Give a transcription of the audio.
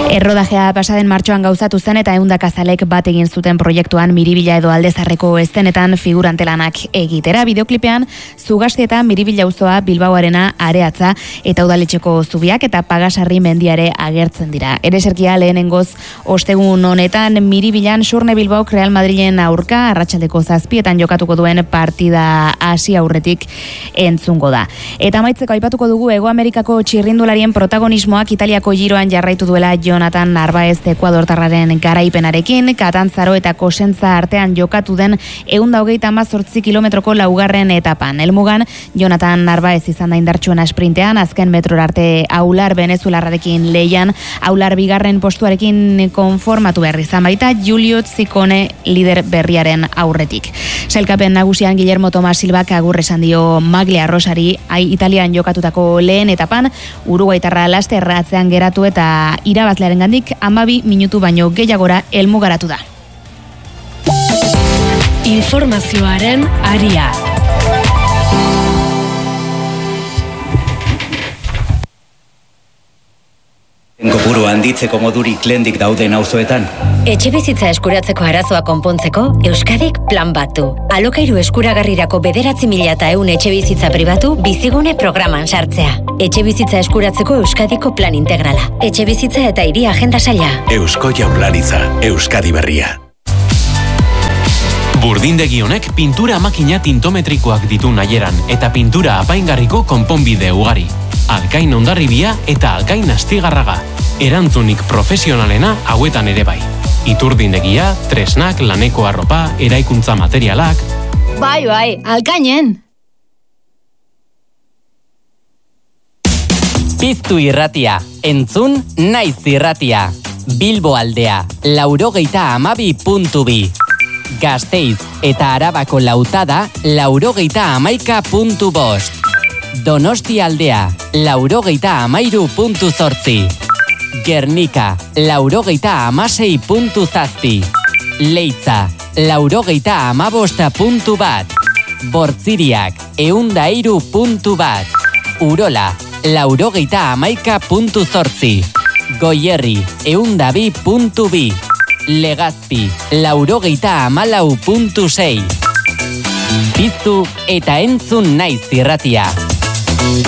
Errodajea pasaden martxoan gauzatu zen eta 100 kazalek bat egin zuten proiektuan Miribilla edo Aldezarreko eszenetan figurantelanak egitera. Bideoklipean Zugasti eta Miribilla auzoa, Bilbaoarena, Areatza eta Udaletxeko zubiak eta Pagasarri mendiare agertzen dira. Ereserkia lehenengoz ostegun honetan Miribillan Surne Bilbaok Real Madrilen aurka arratsaldeko 7etan jokatuko duen partida hasi aurretik entzungo da. Eta amaitzeko aipatuko dugu Hego Amerikako txirrindularien protagonismoak Italiako Giroan jarraitu duela Jonathan Narvaez ekuadortarraren garaipenarekin, Katantzaro eta Kosentza artean jokatu den 128 kilometroko laugarren etapan. Helmugan, Jonathan Narvaez izan da indartsuena sprintean, azken metrora arte Aular venezuelarrarekin leian, Aular bigarren postuarekin konformatu behar izan baita, Julio Ciccone lider berriaren aurretik. Sailkapen nagusian Guillermo Tomas Silvak agur esan dio Maglia Rosari, Italian jokatutako lehen etapan, uruguaitarra laster atzean geratu eta irabazlearen gandik 12 minutu baino gehiagora helmugaratu da. Informazioaren aria. Kopuru handitzeko modurik lehendik dauden auzoetan. Etxebizitza eskuratzeko arazoa konpontzeko, Euskadik plan bat du. Alokairu eskuragarrirako 9.100 etxebizitza pribatu bizigune programan sartzea. Etxebizitza eskuratzeko Euskadiko plan integrala. Etxebizitza eta hiri agenda saila. Eusko Jaurlaritza, Euskadi berria. Burdindegi honek pintura makina tintometrikoak ditu nahieran eta pintura apaingarriko konponbide ugari. Alkain Hondarribia eta Alkain Astigarraga. Erantzunik profesionalena hauetan ere bai. Iturdindegia, tresnak, laneko arropa, eraikuntza materialak. Bai, Alkainen! Piztu irratia, entzun naiz irratia. Bilbo aldea, 90.2. Gasteiz eta Arabako Lautada, 90.11.5. Donosti aldea, 90.13.8. Gernika, 90.16.7. Leitza, 90.15.1. Bortziriak, 103.1. Urola, 90.11.8. Goierri, 102.2. Legazpi, 90.14.6. Piztu eta entzun naiz irratia.